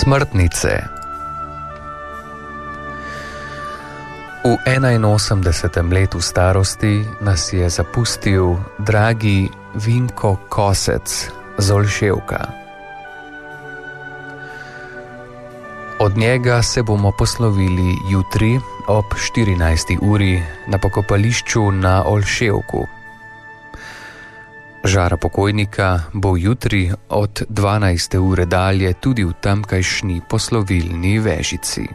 Smrtnice. V 81. letu starosti nas je zapustil dragi Vinko Kosec z Olševka. Od njega se bomo poslovili jutri ob 14. uri na pokopališču na Olševku. Žara pokojnika bo jutri od 12. ure dalje tudi v tamkajšnji poslovilni vežici.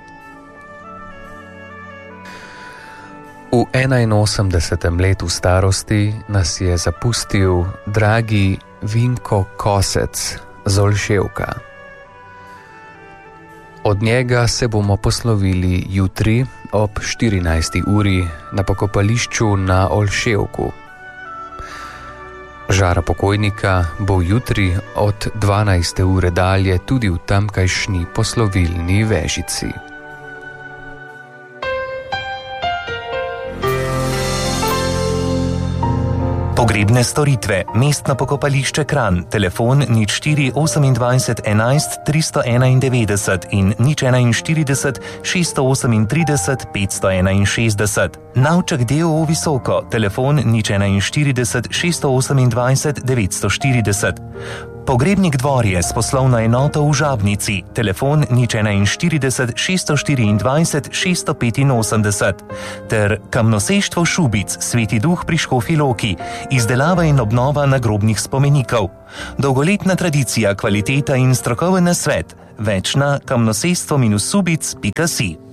V 81. letu starosti nas je zapustil dragi Vinko Kosec z Olševka. Od njega se bomo poslovili jutri ob 14. uri na pokopališču na Olševku. Žara pokojnika bo jutri od 12. ure dalje tudi v tamkajšnji poslovilni vežici. Pogrebne storitve, mestno pokopališče Kranj, telefon 04 28 11 391 in 041 638 561. Navček D.O.O. Visoko, telefon 041 628 940. Pogrebnik Dvorje s poslovno enoto v Žabnici, telefon 041 624 685 ter Kamnoseštvo Šubic, Sveti Duh pri Škofji Loki, izdelava in obnova nagrobnih spomenikov. Dolgoletna tradicija, kvaliteta in strokoven nasvet. Več na kamnosestvo-subic.si.